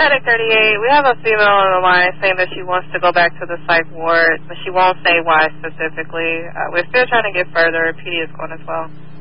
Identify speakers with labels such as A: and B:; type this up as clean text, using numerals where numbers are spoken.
A: Medic 38, we have a female on the line saying that she wants to go back to the psych ward, but she won't say why specifically. We're still trying to get further. PD is going as well.